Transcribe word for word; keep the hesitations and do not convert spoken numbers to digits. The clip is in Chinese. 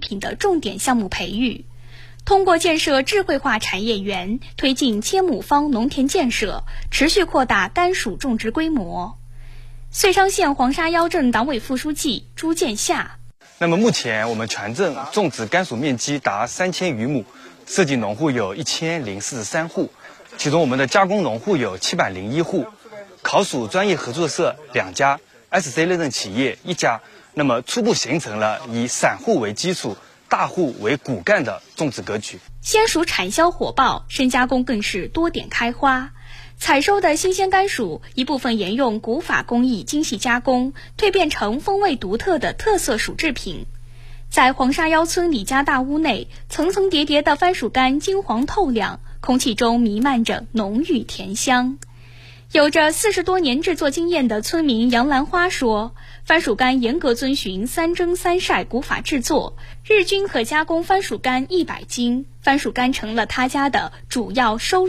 品的重点项目培育。通过建设智慧化产业园，推进千亩方农田建设，持续扩大甘薯种植规模。遂昌县黄沙腰镇党委副书记朱建夏： 那么目前我们全镇种植甘薯面积达三千余亩，涉及农户有一千零四十三户，其中我们的加工农户有七百零一户，烤薯专业合作社两家 ，S C 认证企业一家，那么初步形成了以散户为基础、大户为骨干的种植格局。 鲜薯产销火爆，深加工更是多点开花。采收的新鲜甘薯，一部分沿用古法工艺精细加工，蜕变成风味独特的特色薯制品。在黄沙腰村李家大屋内，层层叠叠的番薯干金黄透亮，空气中弥漫着浓郁甜香。有着四十多年制作经验的村民杨兰花说，番薯干严格遵循三蒸三晒古法制作，日均可加工番薯干一百斤，番薯干成了他家的主要收入